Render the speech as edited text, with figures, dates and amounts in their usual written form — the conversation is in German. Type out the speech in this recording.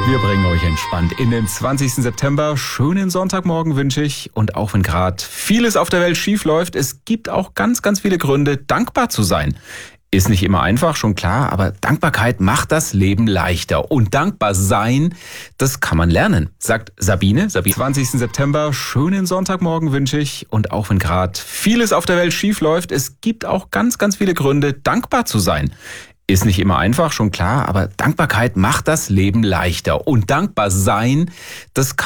Wir bringen euch entspannt in den 20. September. Schönen Sonntagmorgen wünsche ich. Und auch wenn gerade vieles auf der Welt schief läuft, es gibt auch ganz, ganz viele Gründe, dankbar zu sein. Ist nicht immer einfach, schon klar, aber Dankbarkeit macht das Leben leichter. Und dankbar sein, das kann man lernen, sagt Sabine. 20. September, schönen Sonntagmorgen wünsche ich. Und auch wenn gerade vieles auf der Welt schief läuft, es gibt auch ganz, ganz viele Gründe, dankbar zu sein. Ist nicht immer einfach, schon klar, aber Dankbarkeit macht das Leben leichter. Und dankbar sein, das kann